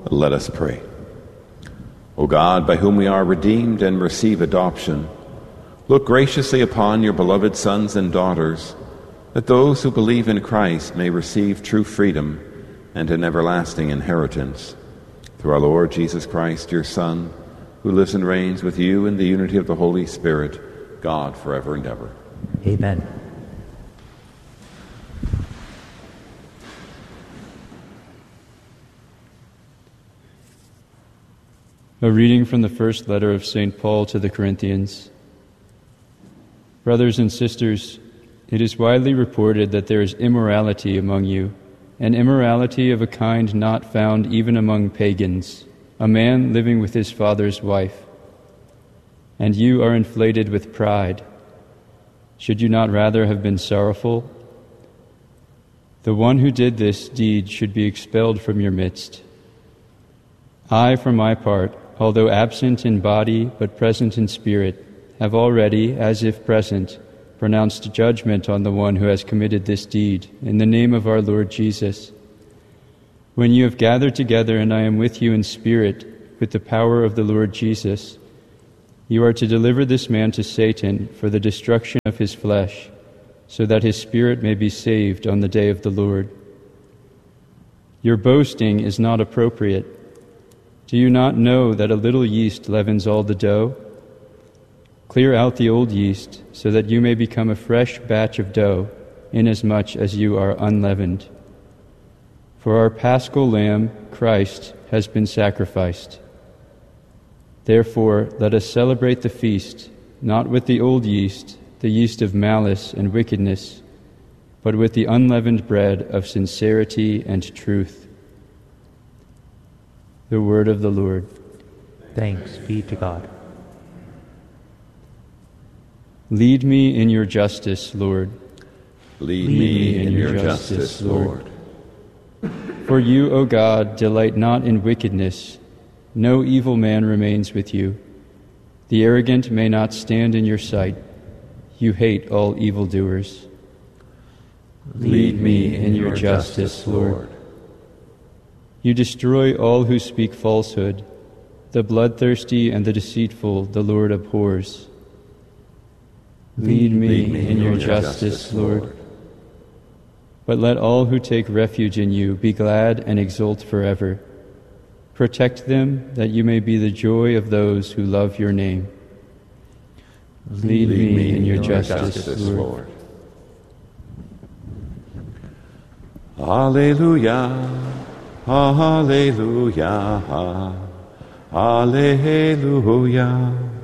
Let us pray. O God, by whom we are redeemed and receive adoption, look graciously upon your beloved sons and daughters, that those who believe in Christ may receive true freedom and an everlasting inheritance. Through our Lord Jesus Christ, your Son, who lives and reigns with you in the unity of the Holy Spirit, God, forever and ever. Amen. A reading from the first letter of St. Paul to the Corinthians. Brothers and sisters, it is widely reported that there is immorality among you, an immorality of a kind not found even among pagans, a man living with his father's wife. And you are inflated with pride. Should you not rather have been sorrowful? The one who did this deed should be expelled from your midst. I, for my part, although absent in body but present in spirit, have already, as if present, pronounced judgment on the one who has committed this deed, in the name of our Lord Jesus. When you have gathered together and I am with you in spirit, with the power of the Lord Jesus, you are to deliver this man to Satan for the destruction of his flesh, so that his spirit may be saved on the day of the Lord. Your boasting is not appropriate. Do you not know that a little yeast leavens all the dough? Clear out the old yeast, so that you may become a fresh batch of dough, inasmuch as you are unleavened. For our paschal lamb, Christ, has been sacrificed. Therefore, let us celebrate the feast, not with the old yeast, the yeast of malice and wickedness, but with the unleavened bread of sincerity and truth. The word of the Lord. Thanks be to God. Lead me in your justice, Lord. Lead me in your justice, Lord. For you, O God, delight not in wickedness. No evil man remains with you. The arrogant may not stand in your sight. You hate all evildoers. Lead me in your justice, Lord. You destroy all who speak falsehood. The bloodthirsty and the deceitful the Lord abhors. Lead me in your justice, Lord. But let all who take refuge in you be glad and exult forever. Protect them, that you may be the joy of those who love your name. Lead me in your justice, Lord. Alleluia. Alleluia, Alleluia.